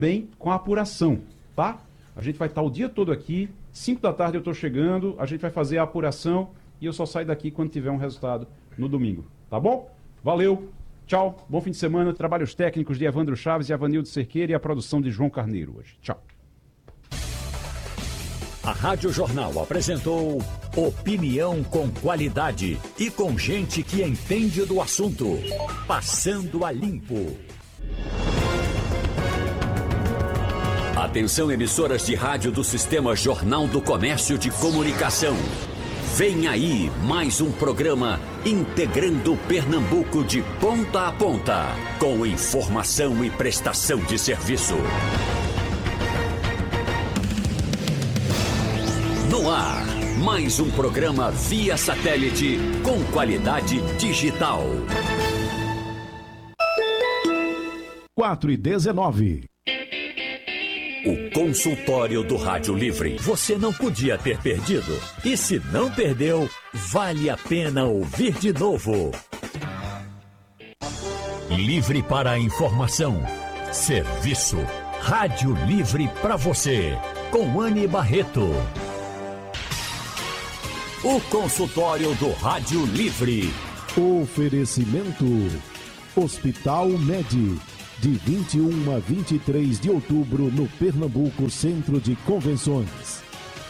bem com a apuração, tá? A gente vai estar o dia todo aqui, 5 da tarde eu estou chegando, a gente vai fazer a apuração e eu só saio daqui quando tiver um resultado no domingo, tá bom? Valeu, tchau, bom fim de semana, trabalhos técnicos de Evandro Chaves e Avanildo Cerqueira e a produção de João Carneiro hoje. Tchau. A Rádio Jornal apresentou opinião com qualidade e com gente que entende do assunto. Passando a Limpo. Atenção, emissoras de rádio do Sistema Jornal do Comércio de Comunicação. Vem aí mais um programa integrando Pernambuco de ponta a ponta, com informação e prestação de serviço. No ar, mais um programa via satélite com qualidade digital. 4h19. O consultório do Rádio Livre. Você não podia ter perdido. E se não perdeu, vale a pena ouvir de novo. Livre para a informação. Serviço. Rádio Livre para você. Com Anne Barreto. O consultório do Rádio Livre. Oferecimento. Hospital Med. De 21 a 23 de outubro, no Pernambuco Centro de Convenções.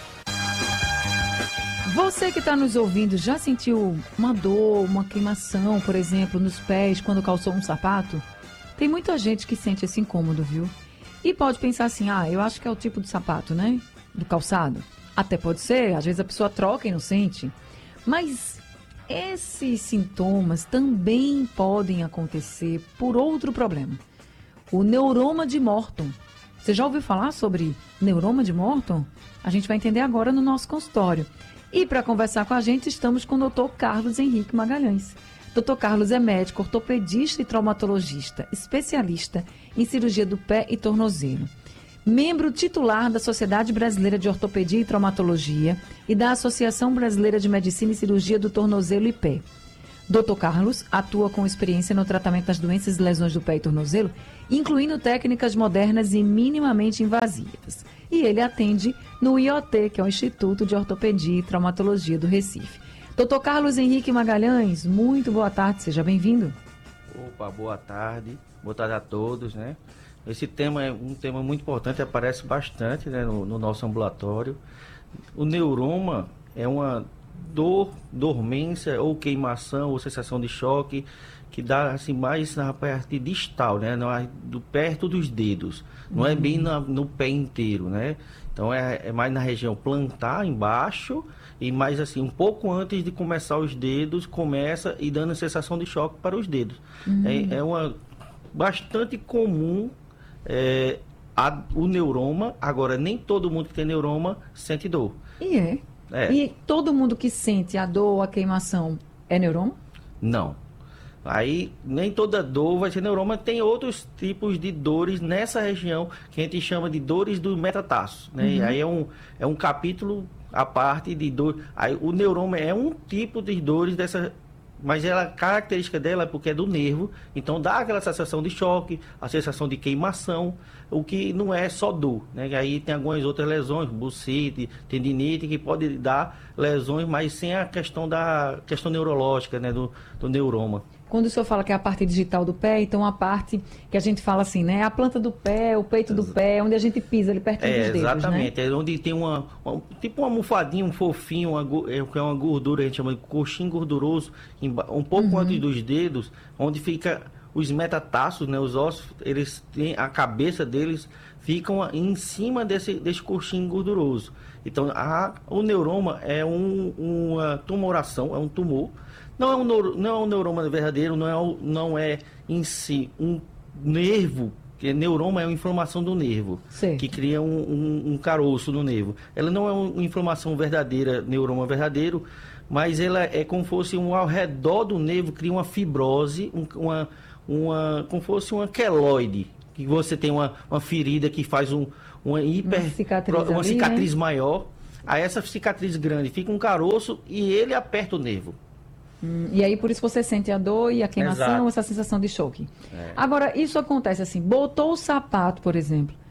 Você que está nos ouvindo, já sentiu uma dor, uma queimação, por exemplo, nos pés quando calçou um sapato? Tem muita gente que sente esse incômodo, viu? E pode pensar assim, eu acho que é o tipo do sapato, né? Do calçado. Até pode ser, às vezes a pessoa troca e não sente. Mas esses sintomas também podem acontecer por outro problema. O neuroma de Morton. Você já ouviu falar sobre neuroma de Morton? A gente vai entender agora no nosso consultório. E para conversar com a gente, estamos com o Dr. Carlos Henrique Magalhães. Dr. Carlos é médico, ortopedista e traumatologista, especialista em cirurgia do pé e tornozelo. Membro titular da Sociedade Brasileira de Ortopedia e Traumatologia e da Associação Brasileira de Medicina e Cirurgia do Tornozelo e Pé. Dr. Carlos atua com experiência no tratamento das doenças e lesões do pé e tornozelo, incluindo técnicas modernas e minimamente invasivas. E ele atende no IoT, que é o Instituto de Ortopedia e Traumatologia do Recife. Dr. Carlos Henrique Magalhães, muito boa tarde, seja bem-vindo. Opa, boa tarde a todos, né? Esse tema é um tema muito importante, aparece bastante, né, no nosso ambulatório. O neuroma é uma dormência ou queimação ou sensação de choque que dá assim mais na parte distal, né, perto dos dedos, não é bem no pé inteiro, né? Então é mais na região plantar embaixo e mais assim um pouco antes de começar os dedos, começa e dando sensação de choque para os dedos. É uma bastante comum o neuroma. Agora nem todo mundo que tem neuroma sente dor. E todo mundo que sente a dor ou a queimação é neuroma? Não. Aí nem toda dor vai ser neuroma. Tem outros tipos de dores nessa região que a gente chama de dores do metatarso, né? E aí é um capítulo à parte de dor. Aí o neuroma é um tipo de dores dessa, mas a característica dela é porque é do nervo, então dá aquela sensação de choque, a sensação de queimação, o que não é só dor, né? E aí tem algumas outras lesões, bursite, tendinite, que pode dar lesões, mas sem a questão neurológica, né, do neuroma. Quando o senhor fala que é a parte digital do pé, então a parte que a gente fala assim, né? A planta do pé, o peito do pé, onde a gente pisa ali perto dos dedos, exatamente, né? É onde tem tipo uma almofadinha, um fofinho, que é uma gordura, a gente chama de coxim gorduroso, um pouco antes dos dedos, onde fica os metatarsos, né? Os ossos, eles têm, a cabeça deles ficam em cima desse coxim gorduroso. Então, o neuroma é uma tumoração, é um tumor. Não é um neuroma verdadeiro, não é em si um nervo, que neuroma é uma inflamação do nervo, que cria um caroço no nervo. Ela não é uma inflamação verdadeira, neuroma verdadeiro, mas ela é como se fosse ao redor do nervo, cria uma fibrose, como se fosse uma queloide, que você tem uma ferida que faz uma cicatriz maior. Aí essa cicatriz grande fica um caroço e ele aperta o nervo. E aí, por isso você sente a dor e a queimação, Exato. essa sensação de choque. Agora, isso acontece assim, botou o sapato, por exemplo,